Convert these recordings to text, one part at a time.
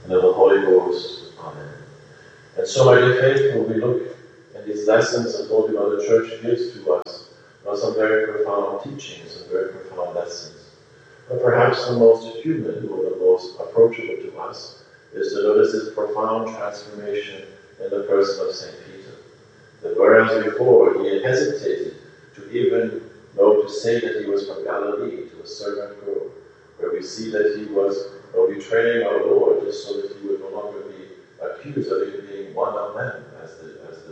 and of the Holy Ghost. Amen. And so, my dear faithful, we look at these lessons that Holy Mother Church gives to us. There are some very profound teachings and very profound lessons. But perhaps the most human or the most approachable to us is to notice this profound transformation in the person of St. Peter. That whereas before he had hesitated to even know to say that he was from Galilee to a servant girl, where we see that he was betraying our Lord just so that he would no longer be accused of even being one of them, as the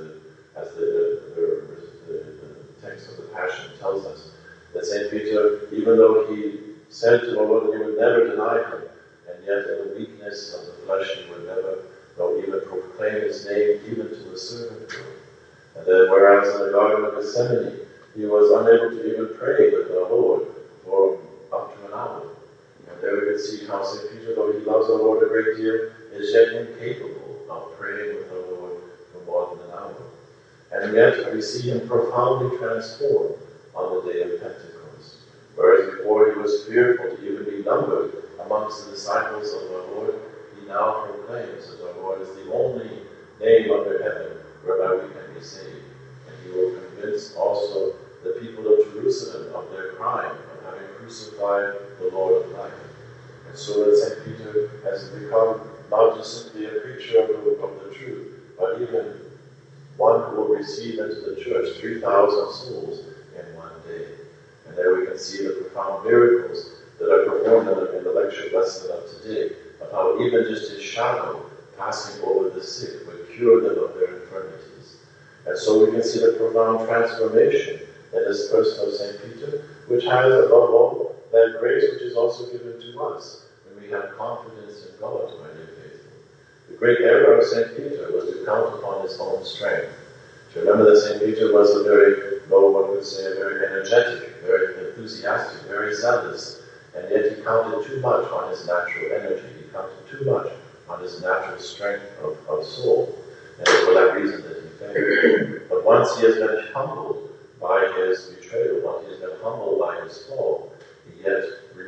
text of the Passion tells us. That St. Peter, even though he said to our Lord that he would never deny him, and yet in the weakness of the flesh he would never even proclaim his name even to a servant girl. And then whereas in the Garden of Gethsemane he was unable to even pray with our Lord for up to an hour. And there we can see how St. Peter, though he loves our Lord a great deal, is yet incapable of praying with our Lord for more than an hour. And yet we see him profoundly transformed on the day of Pentecost. Whereas before he was fearful to even be numbered amongst the disciples of our Lord, he now proclaims that our Lord is the only name under heaven whereby we can be saved. And he will convince also the people of Jerusalem of their crime of having crucified the Lord of life. And so that St. Peter has become not just simply a preacher of the truth, but even one who will receive into the church 3,000 souls in one day. And there we can see the profound miracles that are performed in the lecture lesson of today, of how even just his shadow passing over the sick would cure them of their infirmities. And so we can see the profound transformation in this person of St. Peter, which has above all that grace which is also given to us when we have confidence in God, my dear faithful. The great error of St. Peter was to count upon his own strength. To remember that St. Peter was a very, one could say, a very energetic, very enthusiastic, very zealous, and yet he counted too much on his natural energy. He counted too much on his natural strength of soul, and it's for that reason that he failed. But once he has been humbled by his betrayal, once he has been humbled by his fall, he yet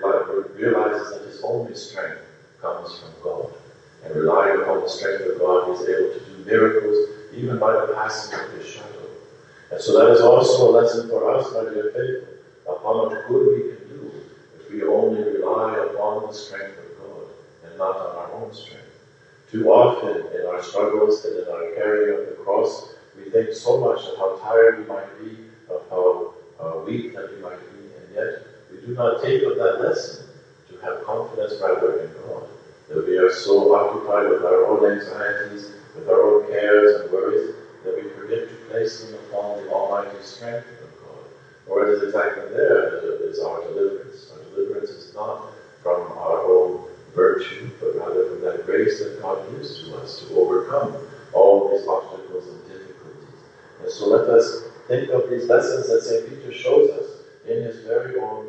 realizes that his only strength comes from God. And relying upon the strength of God, he is able to do miracles, even by the passing of his shadow. And so that is also a lesson for us, my dear faithful, of how much good we can do if we only rely upon the strength of God and not on our own strength. Too often in our struggles and in our carrying of the cross, we think so much of how tired we might be, of how weak that we might be, and yet we do not take of that lesson to have confidence rather in God. That we are so occupied with our own anxieties, with our own cares and worries, that we forget to place them upon the almighty strength of God. Or it is exactly there that is our deliverance. Our deliverance is not from our own virtue, but rather from that grace that God gives to us to overcome all these obstacles and difficulties. And so let us think of these lessons that St. Peter shows us in his very own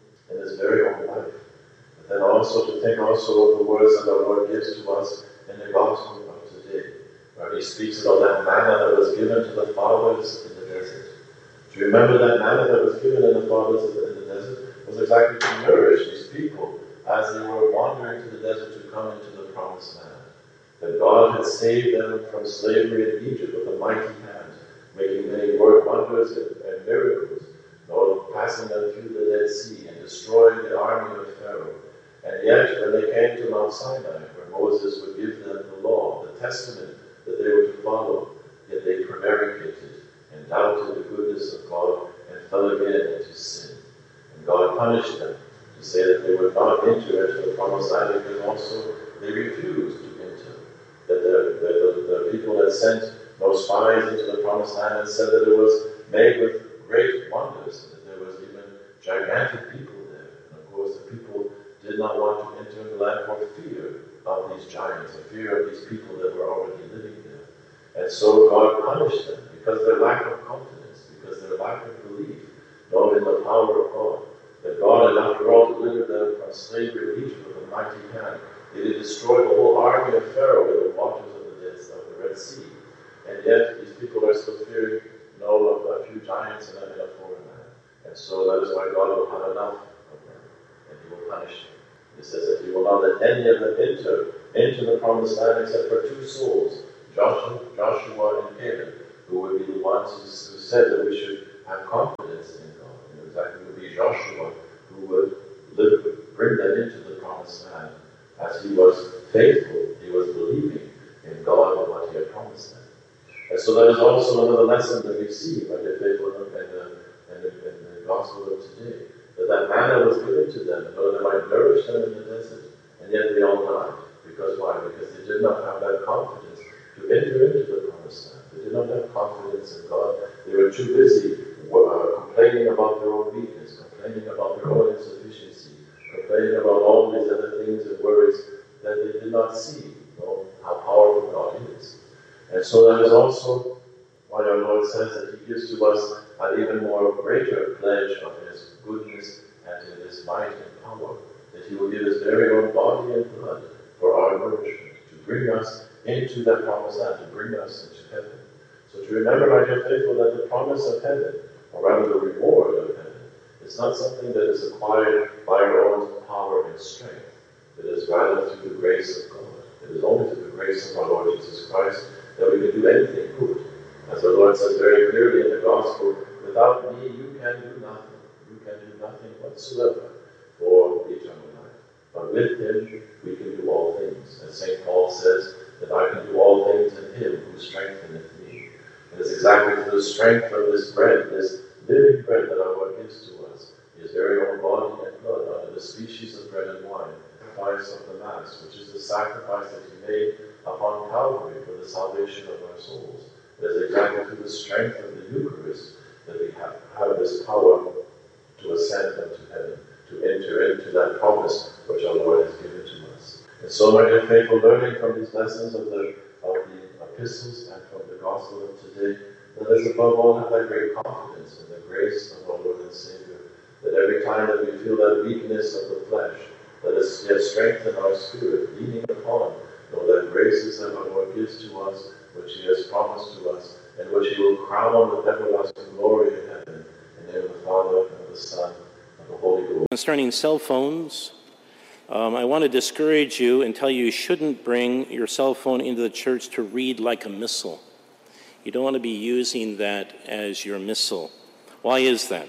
life. But then also to think also of the words that our Lord gives to us in the Gospel of today, where he speaks about that manna that was given to the fathers in the desert. Do you remember that manna that was given in the fathers in the desert was exactly to nourish these people as they were wandering to the desert to come into the promised land. That God had saved them from slavery in Egypt with a mighty hand, making many wonders and miracles, passing them through the Dead Sea and destroying the army of Pharaoh. And yet, when they came to Mount Sinai, where Moses would give them the law, the testament that they were to follow, yet they prevaricated and doubted the goodness of God and fell again into sin. And God punished them to say that they would not enter into the promised land because also they refused to enter. That the people had sent no spies into the promised land and said that it was made with great wonders, and that there was even gigantic people there. And of course the people did not want to enter the land for fear of these giants, for fear of these people that were already living there. And so God punished them because of their lack of confidence, because of their lack of belief, in the power of God. That God had after all delivered them from slavery in Egypt with a mighty hand. They had destroyed the whole army of Pharaoh in the waters of the Red Sea. And yet these people are still fearing of a few giants in a foreign land. And so that is why God will have enough of them, and he will punish them. It says that he will not let any of them enter into the promised land except for two souls, Joshua and Caleb, who would be the ones who said that we should have confidence in God. Exactly, it would be Joshua who would bring them into the promised land, as he was faithful, he was believing in God and what he had promised them. And so that is also another lesson that we see by the faithful in the gospel of today, that manna was given to them in order that might nourish them in the desert, and yet they all died. Because why? Because they did not have that confidence to enter into the promised land. They did not have confidence in God. They were too busy complaining about their own weakness, complaining about their own insufficiency, complaining about all these other things and worries that they did not see, how powerful God is. And so that is also why our Lord says that he gives to us an even more greater pledge of his goodness and of his might and power, that he will give his very own body and blood for our nourishment, to bring us into that promised land, to bring us into heaven. So to remember, my dear faithful, that the promise of heaven, or rather the reward of heaven, is not something that is acquired by our own power and strength. It is rather through the grace of God. It is only through the grace of our Lord Jesus Christ that we can do anything good. As our Lord says very clearly in the Gospel, without me you can do nothing. You can do nothing whatsoever for eternal life. But with him we can do all things. As St. Paul says, that I can do all things in him who strengtheneth me. And it's exactly through the strength of this bread, this living bread that our Lord gives to us, his very own body and blood, under the species of bread and wine, the sacrifice of the Mass, which is the sacrifice that he made upon Calvary for the salvation of our souls. It is exactly through the strength of the Eucharist that we have this power to ascend unto heaven, to enter into that promise which our Lord has given to us. And so, my dear faithful, learning from these lessons of the epistles and from the gospel of today, let us above all have that great confidence in the grace of our Lord and Savior, that every time that we feel that weakness of the flesh, let us yet strengthen our spirit, leaning upon that graces that our Lord gives to us, which he has promised to us, and which he will crown with everlasting glory in heaven. In the name of the Father, and of the Son, and of the Holy Ghost. Concerning cell phones, I want to discourage you and tell you shouldn't bring your cell phone into the church to read like a missal. You don't want to be using that as your missal. Why is that?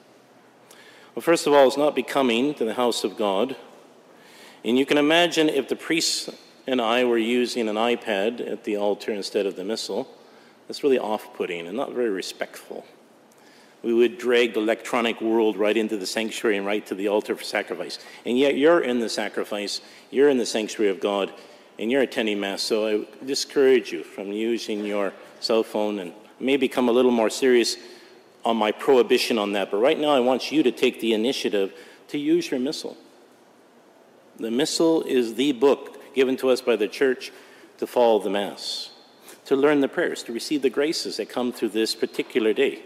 Well, first of all, it's not becoming to the house of God. And you can imagine if the priests and I were using an iPad at the altar instead of the missal, that's really off-putting and not very respectful. We would drag the electronic world right into the sanctuary and right to the altar for sacrifice. And yet you're in the sacrifice, you're in the sanctuary of God, and you're attending Mass. So I discourage you from using your cell phone, and may become a little more serious on my prohibition on that. But right now I want you to take the initiative to use your missal. The missal is the book given to us by the Church to follow the Mass, to learn the prayers, to receive the graces that come through this particular day.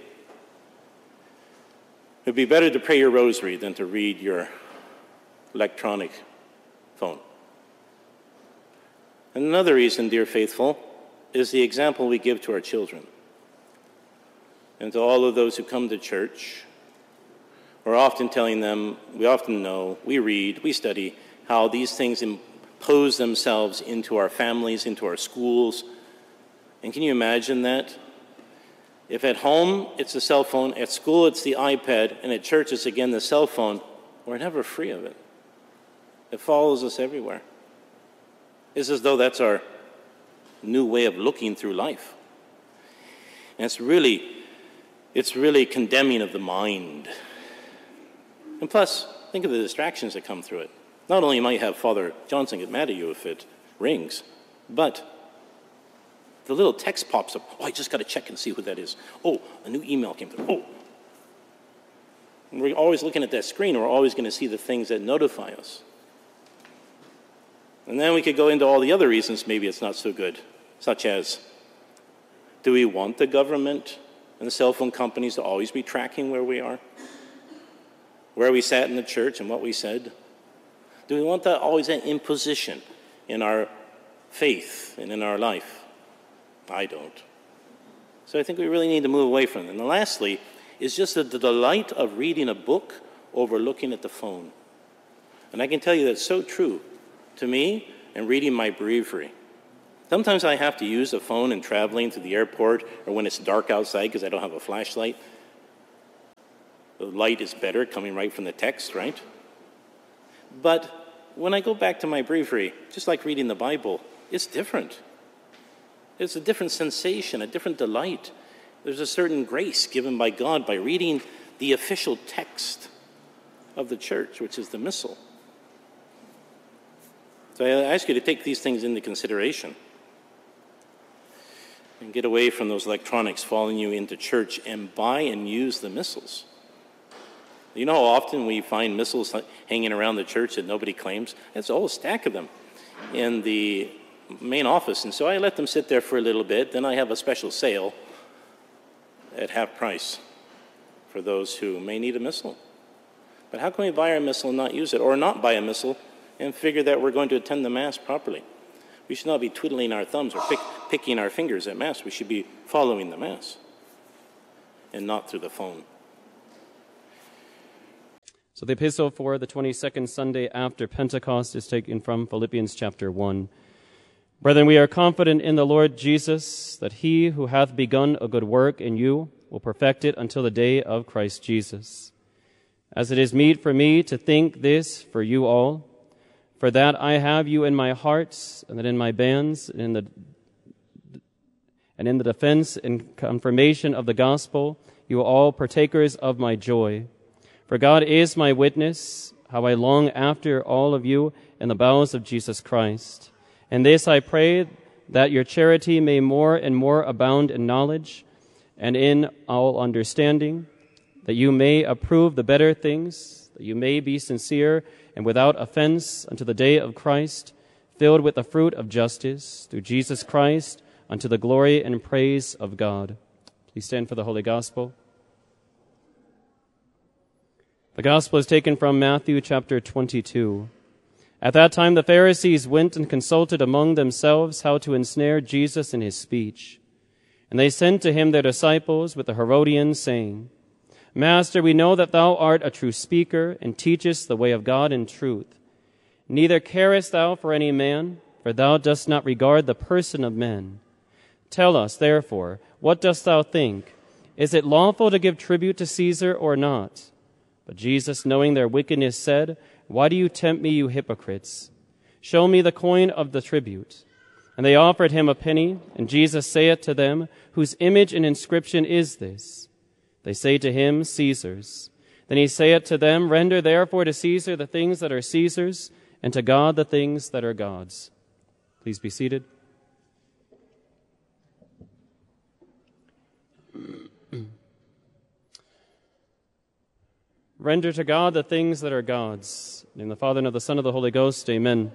It would be better to pray your rosary than to read your electronic phone. And another reason, dear faithful, is the example we give to our children. And to all of those who come to church, we're often telling them, we often know, we read, we study, how these things impose themselves into our families, into our schools. And can you imagine that? If at home it's the cell phone, at school it's the iPad, and at church it's again the cell phone, we're never free of it. It follows us everywhere. It's as though that's our new way of looking through life. And it's really condemning of the mind. And plus, think of the distractions that come through it. Not only might have Father Johnson get mad at you if it rings, but the little text pops up. Oh, I just got to check and see who that is. Oh, a new email came through. Oh. And we're always looking at that screen. We're always going to see the things that notify us. And then we could go into all the other reasons maybe it's not so good, such as, do we want the government and the cell phone companies to always be tracking where we are? Where we sat in the church and what we said? Do we want that always an imposition in our faith and in our life? I don't. So I think we really need to move away from it. And then lastly, is just the delight of reading a book over looking at the phone. And I can tell you that's so true to me and reading my breviary. Sometimes I have to use the phone in traveling to the airport or when it's dark outside because I don't have a flashlight. The light is better coming right from the text, right? But when I go back to my breviary, just like reading the Bible, it's different. It's a different sensation, a different delight. There's a certain grace given by God by reading the official text of the church, which is the Missal. So I ask you to take these things into consideration and get away from those electronics following you into church and buy and use the missals. You know how often we find missals hanging around the church that nobody claims? There's a whole stack of them in the main office. And so I let them sit there for a little bit. Then I have a special sale at half price for those who may need a missal. But how can we buy our missal and not use it, or not buy a missal and figure that we're going to attend the Mass properly? We should not be twiddling our thumbs or picking our fingers at Mass. We should be following the Mass and not through the phone. So the epistle for the 22nd Sunday after Pentecost is taken from Philippians chapter 1. Brethren, we are confident in the Lord Jesus that he who hath begun a good work in you will perfect it until the day of Christ Jesus. As it is meet for me to think this for you all, for that I have you in my heart, and that in my bands, and in the defense and confirmation of the gospel, you are all partakers of my joy. For God is my witness, how I long after all of you in the bowels of Jesus Christ. And this I pray, that your charity may more and more abound in knowledge and in all understanding, that you may approve the better things, that you may be sincere and without offense unto the day of Christ, filled with the fruit of justice, through Jesus Christ, unto the glory and praise of God. Please stand for the Holy Gospel. The Gospel is taken from Matthew chapter 22. At that time the Pharisees went and consulted among themselves how to ensnare Jesus in his speech. And they sent to him their disciples with the Herodians, saying, Master, we know that thou art a true speaker, and teachest the way of God in truth. Neither carest thou for any man, for thou dost not regard the person of men. Tell us, therefore, what dost thou think? Is it lawful to give tribute to Caesar or not? But Jesus, knowing their wickedness, said, Why do you tempt me, you hypocrites? Show me the coin of the tribute. And they offered him a penny, and Jesus saith to them, Whose image and inscription is this? They say to him, Caesar's. Then he saith to them, Render therefore to Caesar the things that are Caesar's, and to God the things that are God's. Please be seated. Render to God the things that are God's. In the Father, and of the Son, and of the Holy Ghost, amen.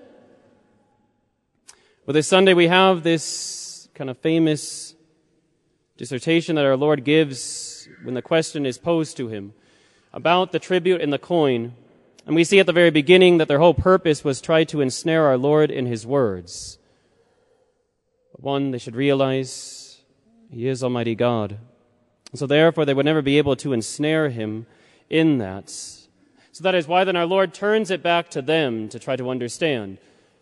Well, this Sunday we have this kind of famous dissertation that our Lord gives when the question is posed to him about the tribute and the coin. And we see at the very beginning that their whole purpose was try to ensnare our Lord in his words. One, they should realize he is Almighty God. And so therefore they would never be able to ensnare him in that. So that is why then our Lord turns it back to them to try to understand.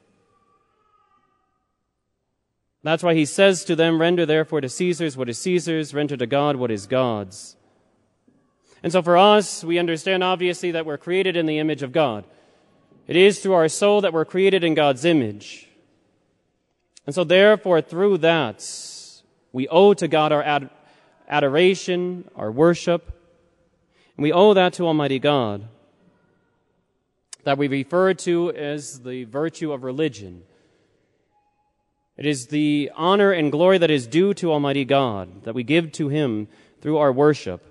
That's why he says to them, Render therefore to Caesar's what is Caesar's, render to God what is God's. And so for us, we understand obviously that we're created in the image of God. It is through our soul that we're created in God's image. And so therefore through that, we owe to God our adoration, our worship. And we owe that to Almighty God, that we refer to as the virtue of religion. It is the honor and glory that is due to Almighty God, that we give to him through our worship.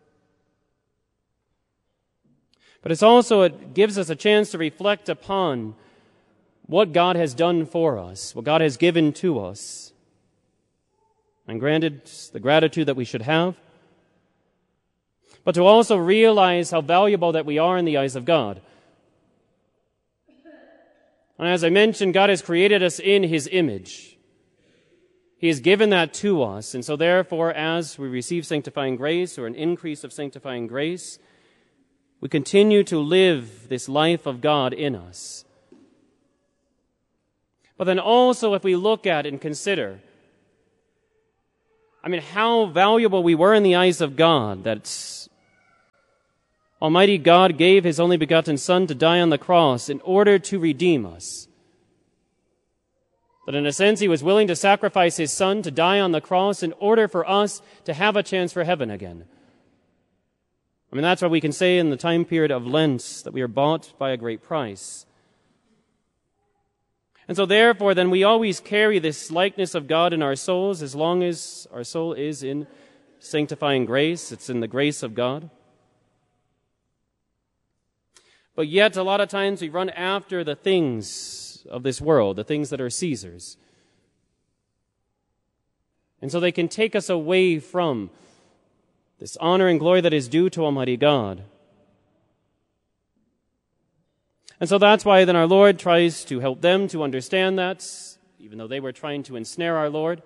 But it gives us a chance to reflect upon what God has done for us, what God has given to us. And granted, the gratitude that we should have, but to also realize how valuable that we are in the eyes of God. And as I mentioned, God has created us in his image. He has given that to us. And so therefore, as we receive sanctifying grace or an increase of sanctifying grace, we continue to live this life of God in us. But then also, if we look at and consider, how valuable we were in the eyes of God, that Almighty God gave His only begotten Son to die on the cross in order to redeem us. That in a sense, He was willing to sacrifice His Son to die on the cross in order for us to have a chance for heaven again. That's why we can say in the time period of Lent that we are bought by a great price. And so therefore, then we always carry this likeness of God in our souls as long as our soul is in sanctifying grace. It's in the grace of God. But yet, a lot of times we run after the things of this world, the things that are Caesar's. And so they can take us away from this honor and glory that is due to Almighty God. And so that's why then our Lord tries to help them to understand that, even though they were trying to ensnare our Lord.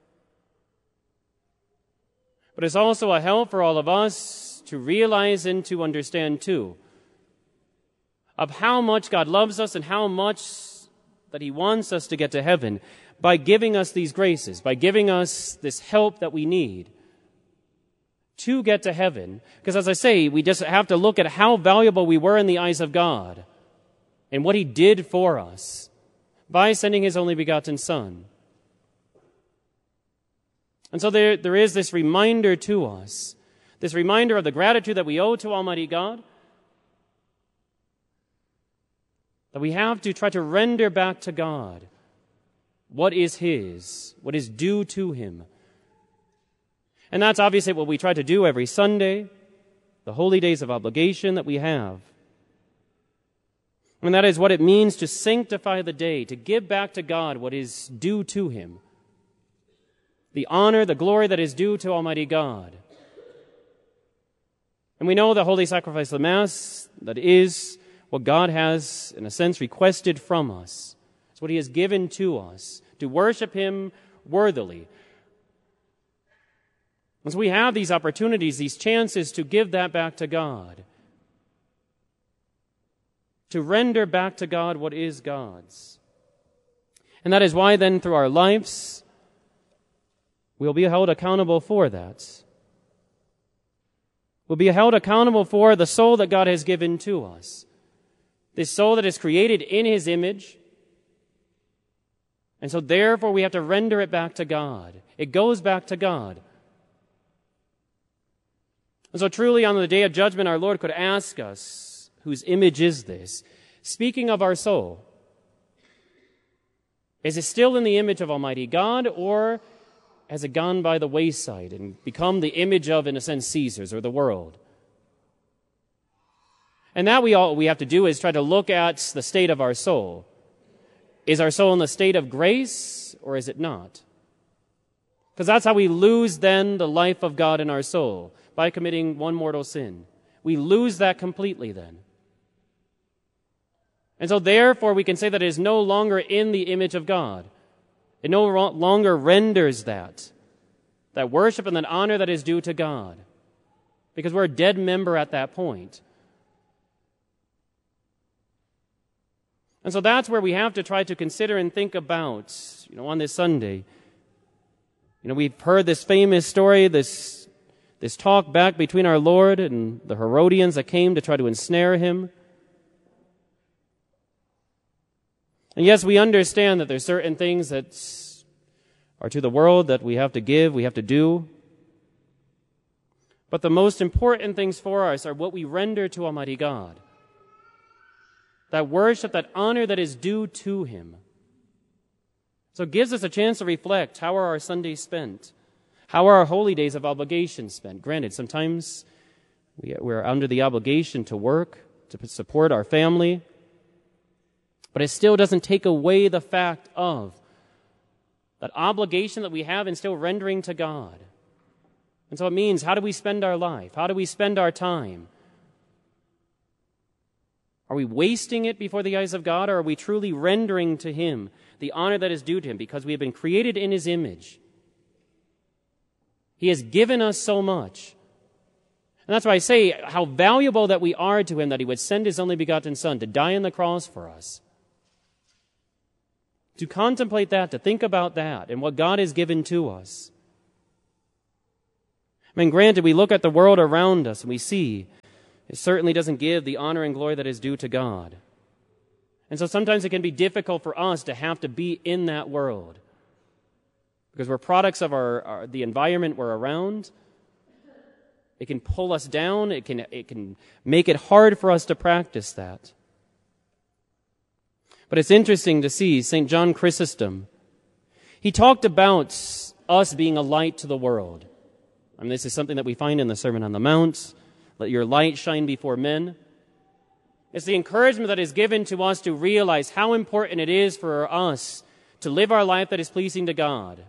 But it's also a help for all of us to realize and to understand too of how much God loves us and how much that He wants us to get to heaven by giving us these graces, by giving us this help that we need to get to heaven. Because as I say, we just have to look at how valuable we were in the eyes of God and what He did for us by sending His only begotten Son. And so there is this reminder to us, this reminder of the gratitude that we owe to Almighty God, that we have to try to render back to God what is His, what is due to Him. And that's obviously what we try to do every Sunday, the holy days of obligation that we have. And that is what it means to sanctify the day, to give back to God what is due to Him. The honor, the glory that is due to Almighty God. And we know the holy sacrifice of the Mass, that is what God has, in a sense, requested from us. It's what He has given to us, to worship Him worthily. And so we have these opportunities, these chances to give that back to God. To render back to God what is God's. And that is why then through our lives, we'll be held accountable for that. We'll be held accountable for the soul that God has given to us. This soul that is created in His image. And so therefore we have to render it back to God. It goes back to God. And so truly on the day of judgment, our Lord could ask us, whose image is this? Speaking of our soul, is it still in the image of Almighty God, or has it gone by the wayside and become the image of, in a sense, Caesar's or the world? And that we have to do is try to look at the state of our soul. Is our soul in the state of grace, or is it not? Because that's how we lose then the life of God in our soul, by committing one mortal sin. We lose that completely then. And so therefore we can say that it is no longer in the image of God. It no longer renders that worship and that honor that is due to God. Because we're a dead member at that point. And so that's where we have to try to consider and think about, on this Sunday. We've heard this famous story, this talk back between our Lord and the Herodians that came to try to ensnare Him. And yes, we understand that there's certain things that are to the world that we have to give, we have to do. But the most important things for us are what we render to Almighty God. That worship, that honor that is due to Him. So it gives us a chance to reflect, how are our Sundays spent? How are our holy days of obligation spent? Granted, sometimes we're under the obligation to work, to support our family, but it still doesn't take away the fact of that obligation that we have in still rendering to God. And so it means, how do we spend our life? How do we spend our time? Are we wasting it before the eyes of God, or are we truly rendering to Him the honor that is due to Him because we have been created in His image? He has given us so much. And that's why I say how valuable that we are to him that he would send his only begotten Son to die on the cross for us. To contemplate that, to think about that and what God has given to us. I mean, granted, we look at the world around us and we see it certainly doesn't give the honor and glory that is due to God. And so sometimes it can be difficult for us to have to be in that world because we're products of the environment we're around. It can pull us down. It can make it hard for us to practice that. But it's interesting to see St. John Chrysostom. He talked about us being a light to the world. I mean, this is something that we find in the Sermon on the Mount. Let your light shine before men. It's the encouragement that is given to us to realize how important it is for us to live our life that is pleasing to God,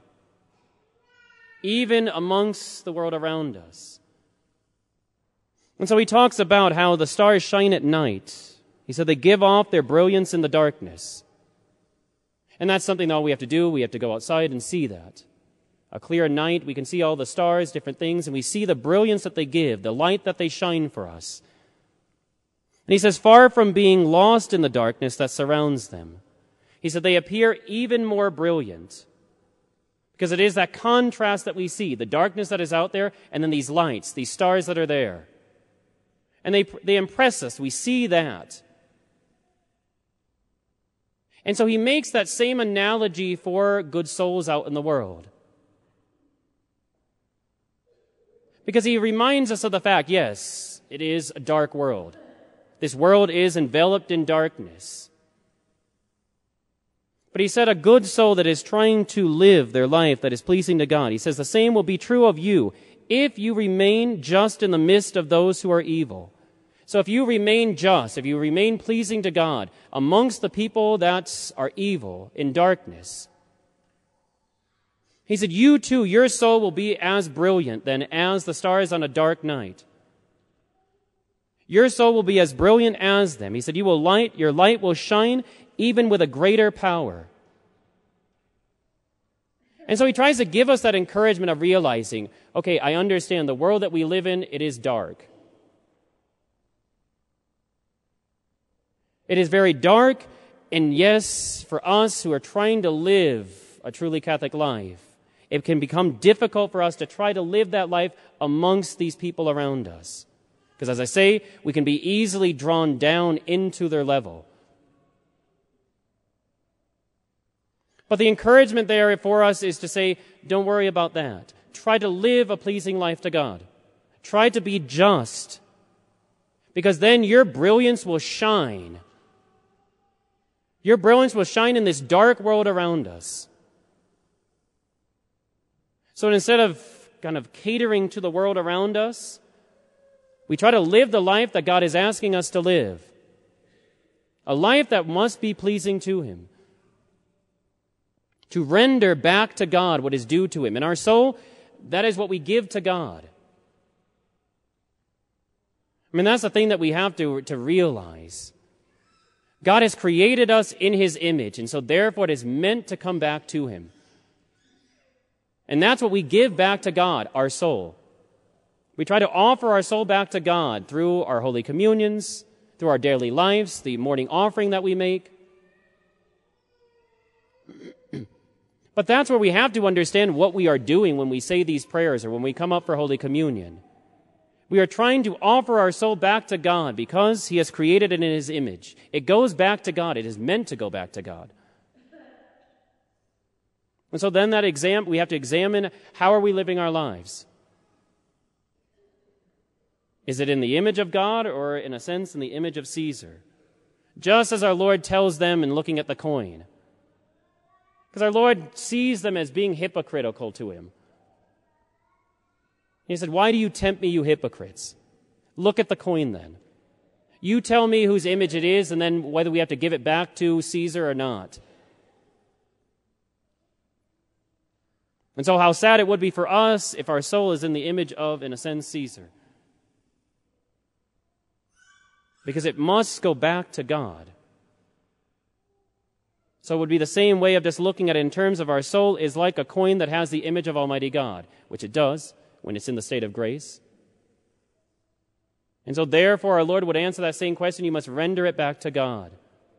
even amongst the world around us. And so he talks about how the stars shine at night. He said they give off their brilliance in the darkness. And that's something that all we have to do. We have to go outside and see that. A clear night, we can see all the stars, different things, and we see the brilliance that they give, the light that they shine for us. And he says, far from being lost in the darkness that surrounds them, he said they appear even more brilliant. Because it is that contrast that we see, the darkness that is out there, and then these lights, these stars that are there. And they impress us. We see that. And so he makes that same analogy for good souls out in the world. Because he reminds us of the fact, yes, it is a dark world. This world is enveloped in darkness. But he said a good soul that is trying to live their life that is pleasing to God, he says the same will be true of you if you remain just in the midst of those who are evil. So if you remain just, if you remain pleasing to God amongst the people that are evil in darkness, he said, you too, your soul will be as brilliant then as the stars on a dark night. Your soul will be as brilliant as them. He said, your light will shine even with a greater power. And so he tries to give us that encouragement of realizing, okay, I understand the world that we live in, it is dark. It is very dark, and yes, for us who are trying to live a truly Catholic life, it can become difficult for us to try to live that life amongst these people around us. Because as I say, we can be easily drawn down into their level. But the encouragement there for us is to say, don't worry about that. Try to live a pleasing life to God. Try to be just. Because then your brilliance will shine. Your brilliance will shine in this dark world around us. So instead of kind of catering to the world around us, we try to live the life that God is asking us to live. A life that must be pleasing to Him. To render back to God what is due to Him. In our soul, that is what we give to God. I mean, that's the thing that we have to realize. God has created us in His image, and so therefore it is meant to come back to Him. And that's what we give back to God, our soul. We try to offer our soul back to God through our Holy Communions, through our daily lives, the morning offering that we make. But that's where we have to understand what we are doing when we say these prayers or when we come up for Holy Communion. We are trying to offer our soul back to God because He has created it in His image. It goes back to God. It is meant to go back to God. And so then we have to examine how are we living our lives. Is it in the image of God or, in a sense, in the image of Caesar? Just as our Lord tells them in looking at the coin. Because our Lord sees them as being hypocritical to Him. He said, why do you tempt me, you hypocrites? Look at the coin then. You tell me whose image it is and then whether we have to give it back to Caesar or not. And so how sad it would be for us if our soul is in the image of, in a sense, Caesar. Because it must go back to God. So it would be the same way of just looking at it in terms of our soul is like a coin that has the image of Almighty God, which it does when it's in the state of grace. And so therefore our Lord would answer that same question, you must render it back to God.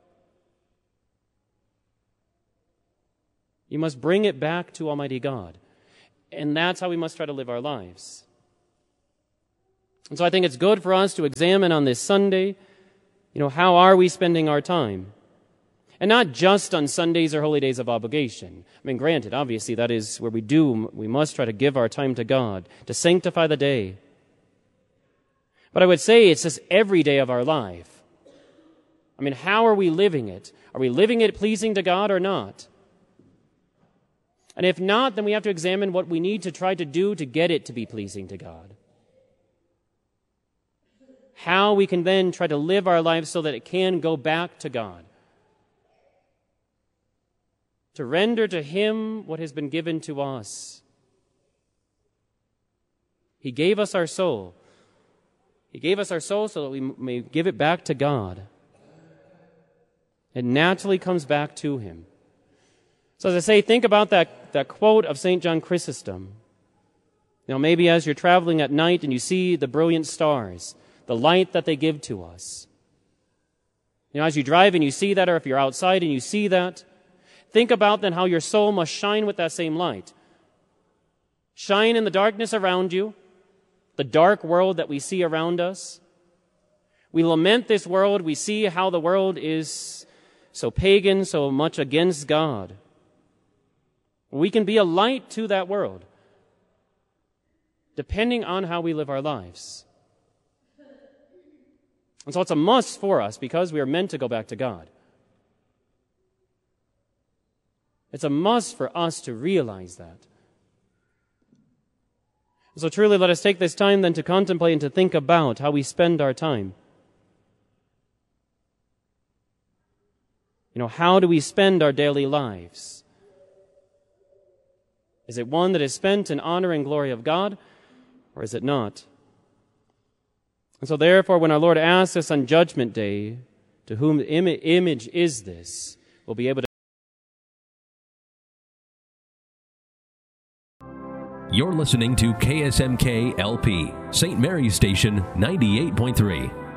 You must bring it back to Almighty God. And that's how we must try to live our lives. And so I think it's good for us to examine on this Sunday, how are we spending our time? And not just on Sundays or holy days of obligation. I mean, granted, obviously that is where we must try to give our time to God, to sanctify the day. But I would say it's just every day of our life. I mean, how are we living it? Are we living it pleasing to God or not? And if not, then we have to examine what we need to try to do to get it to be pleasing to God. How we can then try to live our lives so that it can go back to God. To render to Him what has been given to us. He gave us our soul. He gave us our soul so that we may give it back to God. It naturally comes back to Him. So as I say, think about that quote of St. John Chrysostom. Maybe as you're traveling at night and you see the brilliant stars, the light that they give to us. As you drive and you see that, or if you're outside and you see that, think about then how your soul must shine with that same light. Shine in the darkness around you, the dark world that we see around us. We lament this world. We see how the world is so pagan, so much against God. We can be a light to that world, depending on how we live our lives. And so it's a must for us because we are meant to go back to God. It's a must for us to realize that. So truly let us take this time then to contemplate and to think about how we spend our time. How do we spend our daily lives? Is it one that is spent in honor and glory of God, or is it not? And so therefore, when our Lord asks us on Judgment Day, to whom image is this, we'll be able to. You're listening to KSMK LP, St. Mary's Station 98.3.